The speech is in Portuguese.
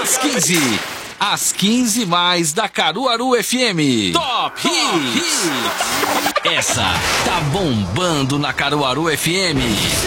às 15. Às 15 mais da Caruaru FM. Top Hits. Essa tá bombando na Caruaru FM.